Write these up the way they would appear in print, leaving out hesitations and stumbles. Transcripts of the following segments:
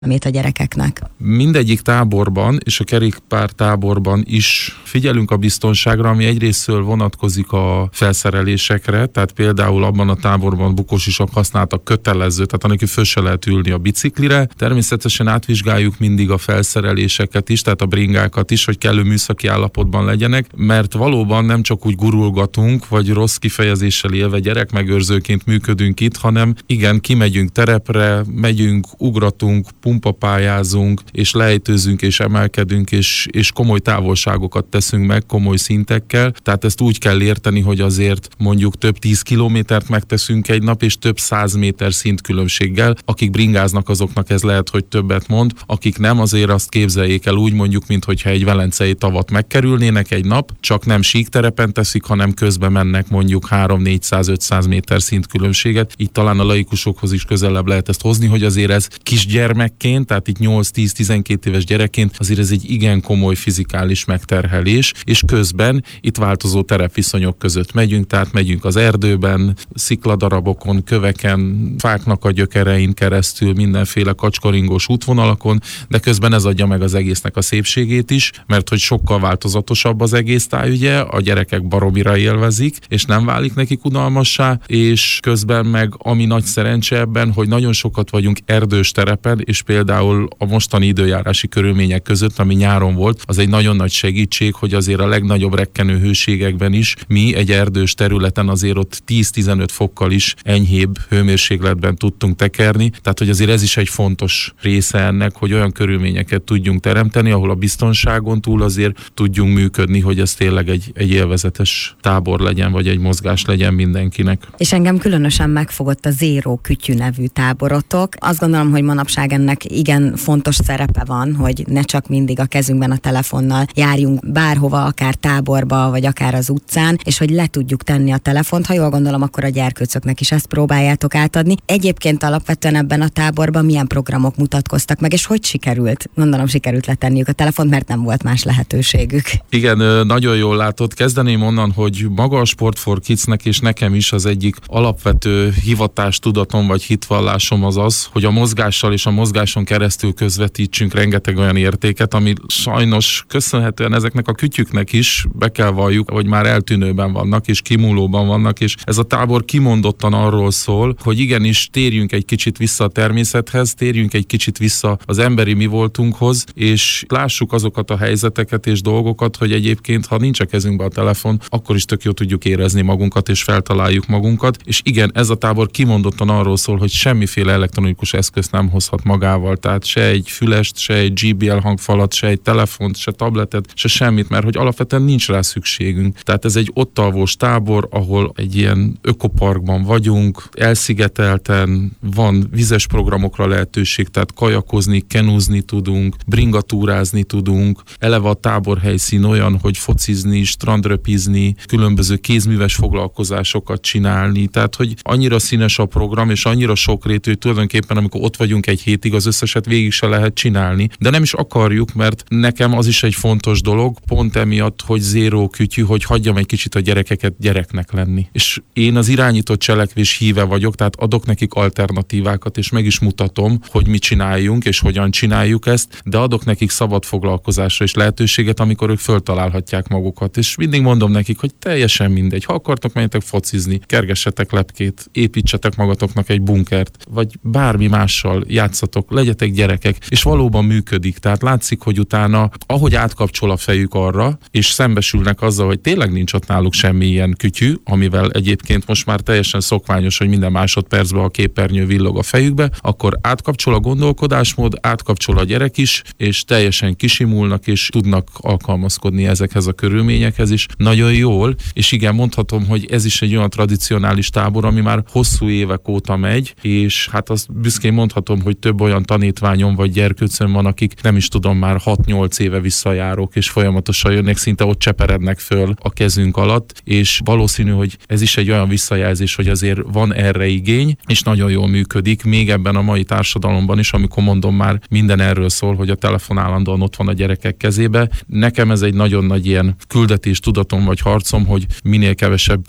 amit a gyerekeknek? Mindegyik táborban és a kerékpár táborban is figyelünk a biztonságra, ami egyrésztől vonatkozik a felszerelésekre, tehát például abban a táborban bukósisak használtak kötelező, tehát annak föl se lehet ülni a biciklire. Természetesen átvizsgáljuk mindig a felszereléseket is, tehát a bringákat is, hogy kellő műszaki állapotban legyenek, mert valóban nem csak úgy gurulgatunk, vagy rossz kifejezéssel élve gyerekmegőrzőként működünk itt, hanem igen, kimegyünk terepre, megyünk, ugratunk, pumpapályázunk, és lejtőzünk, és emelkedünk, és komoly távolságokat teszünk meg, komoly szintekkel. Tehát ezt úgy kell érteni, hogy azért mondjuk több 10 kilométert megteszünk egy nap, és több 100 méter szintkülönbséggel. Akik bringáznak, azoknak ez lehet, hogy többet mond. Akik nem, azért azt képzeljék el úgy mondjuk, minthogyha egy velencei tavat megkerülnének egy nap, csak nem síkterepen teszik, hanem közben mennek mondjuk 300-400-500 méter szintkülönbséget. Így talán a laikusokhoz is közelebb lehet ezt hozni, hogy azért ez kisgyermekként, tehát itt 8-10-12 éves gyerekként azért ez egy igen komoly fizikális megterhelés, és közben itt változó terepviszonyok között megyünk, tehát megyünk az erdőben, szikladarabokon, köveken, fáknak a gyökerein keresztül, mindenféle kacskaringós útvonalakon, de közben ez adja meg az egésznek a szépségét is, mert hogy sokkal változatosabb az egész tájügye, a gyerekek baromira élvezik, és nem válik nekik unalmassá, és közben meg ami nagy szerencse ebben, hogy nagyon sokat vagyunk erdős terepen, és például a mostani időjárási körülmények között, ami nyáron volt, az egy nagyon nagy segítség, hogy azért a legnagyobb rekkenő hőségekben is mi egy erdős területen azért ott 10-15 fokkal is enyhébb hőmérsékletben tudtunk tekerni, tehát hogy azért ez is egy fontos része ennek, hogy olyan körülményeket tudjunk teremteni, ahol a biztonságon túl azért tudjunk működni, hogy ez tényleg egy élvezetes tábor legyen, vagy egy mozgás legyen mindenkinek. És engem különösen megfogott a Zéró Kütyű nevű táborotok. Azt gondolom, hogy manapság ennek igen fontos szerepe van, hogy ne csak mindig a kezünkben a telefonnal járjunk bárhova, akár táborba, vagy akár az utcán, és hogy le tudjuk tenni a telefont. Ha jól gondolom, akkor a gyerkőcöknek is ezt próbáljátok átadni. Egyébként alapvetően ebben a táborban milyen programok mutatkoztak meg, és hogy sikerült? Gondolom, sikerült letenniük a telefont, mert nem volt más lehetőségük. Igen, nagyon jól látod. Kezdeném onnan, hogy maga a Sport for Kidsnek és nekem is az egyik alapvető hivatástudatom vagy hitvallásom az, hogy a mozgással és a mozgáson keresztül közvetítsünk rengeteg olyan értéket, ami sajnos köszönhetően ezeknek a kütyüknek is be kell valljuk, hogy már eltűnőben vannak és kimúlóban vannak, és ez a tábor kimondottan arról szól, hogy igenis térjünk egy kicsit vissza a természethez, térjünk egy kicsit vissza az emberi mi voltunkhoz, és lássuk azokat a helyzeteket és dolgokat, hogy egyébként, ha nincs a kezünkben a telefon, akkor is tök jól tudjuk érezni magunkat, és feltaláljuk magunkat. És igen, ez a tábor kimondottan arról szól, hogy semmiféle elektronikus eszközt nem hozhat magával, tehát se egy fülest, se egy JBL hangfalat, se egy telefont, se tabletet, se semmit, mert hogy alapvetően nincs rá szükségünk. Tehát ez egy ott alvós tábor, ahol egy ilyen ökoparkban vagyunk, elszigetelten, van vizes programokra lehetőség, tehát kajakozni, kenúzni tudunk, bringatúrázni tudunk, eleve a táborhelyszín olyan, hogy focizni, strandröpizni, különböző kézműves foglalkozásokat csinálni, tehát hogy annyira színes a program, és annyira sokrétű, hogy tulajdonképpen amikor ott vagyunk egy hétig, az összeset végig se lehet csinálni, de nem is akarjuk, mert nekem az is egy fontos dolog, pont emiatt, hogy zéró kütyű, hogy hagyjam egy kicsit a gyerekeket gyereknek lenni. És én az irányított cselekvés híve vagyok, tehát adok nekik alternatívákat, és meg is mutatom, hogy mit csináljunk, és hogyan csináljuk ezt, de adok nekik szabad foglalkozásra is lehetőséget, amikor ők föltalálhatják magukat. És mindig mondom nekik, hogy teljesen mindegy, ha akartok, menjetek focizni, kergessetek lepkét, építsetek magatoknak egy bunkert, vagy bármi mással játszatok, legyetek gyerekek, és valóban működik. Tehát látszik, hogy utána, ahogy átkapcsol a fejük arra, és szembesülnek azzal, hogy tényleg nincs ott náluk semmi ilyen kütyű, amivel egyébként most már teljesen szokványos, hogy minden másodpercben a képernyő villog a fejükbe, akkor átkapcsol a gondolkodásmód, átkapcsol a gyerek is, és teljesen kisimulnak, és tudnak alkalmazkodni ezekhez a körülményekhez is nagyon jól, és igen, mondhatom, hogy ez is egy olyan tradicionális tábor, ami már hosszú évek óta megy, és hát azt büszkén mondhatom, hogy több olyan tanítványom vagy gyerkőcöm van, akik nem is tudom, már 6-8 éve visszajárok, és folyamatosan jönnek, szinte ott cseperednek föl a kezünk alatt, és valószínű, hogy ez is egy olyan visszajelzés, hogy azért van erre igény, és nagyon jól működik, még ebben a mai társadalomban is, amikor mondom már minden erről szól, hogy a telefon állandóan ott van a gyerekek kezébe. Nekem ez egy nagyon nagy ilyen küldetés, tudatom vagy harcom, hogy minél kevesebb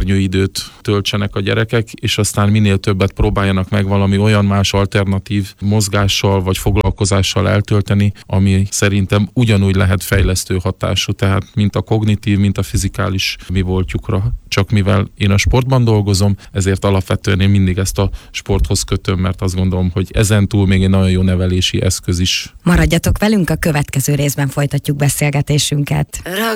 képernyőidőt töltsenek a gyerekek, és aztán minél többet próbáljanak meg valami olyan más alternatív mozgással vagy foglalkozással eltölteni, ami szerintem ugyanúgy lehet fejlesztő hatású, tehát mint a kognitív, mint a fizikális mi voltjukra. Csak mivel én a sportban dolgozom, ezért alapvetően én mindig ezt a sporthoz kötöm, mert azt gondolom, hogy ezen túl még egy nagyon jó nevelési eszköz is. Maradjatok velünk, a következő részben folytatjuk beszélgetésünket.